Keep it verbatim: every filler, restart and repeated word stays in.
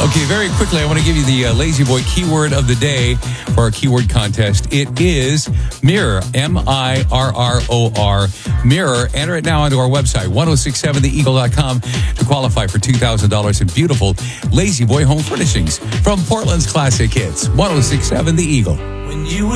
Okay, very quickly, I want to give you the uh, Lazy Boy keyword of the day for our keyword contest. It is mirror, M I R R O R, mirror. Enter it now onto our website, ten sixty-seven the eagle dot com, to qualify for two thousand dollars in beautiful Lazy Boy home furnishings from Portland's Classic Hits, ten sixty-seven The Eagle. When you